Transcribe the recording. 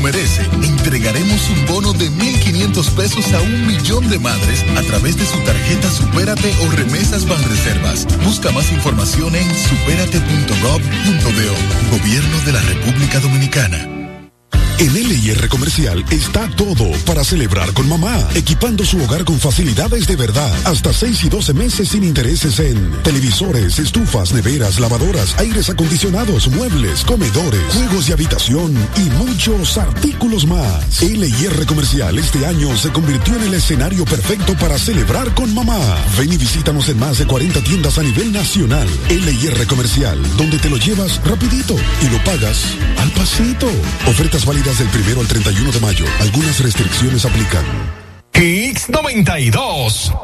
merece, entregaremos un bono de 1,500 pesos a 1,000,000 de madres a través de su tarjeta Supérate o Remesas Banreservas. Busca más información en superate.gov.do. Gobierno de la República Dominicana. En LIR Comercial está todo para celebrar con mamá, equipando su hogar con facilidades de verdad, hasta 6 y 12 meses sin intereses en televisores, estufas, neveras, lavadoras, aires acondicionados, muebles, comedores, juegos de habitación y muchos artículos más. LIR Comercial este año se convirtió en el escenario perfecto para celebrar con mamá. Ven y visítanos en más de 40 tiendas a nivel nacional. LIR Comercial, donde te lo llevas rapidito y lo pagas al pasito. Ofertas válidas del 1 al 31 de mayo. Algunas restricciones aplican. Kicks 92.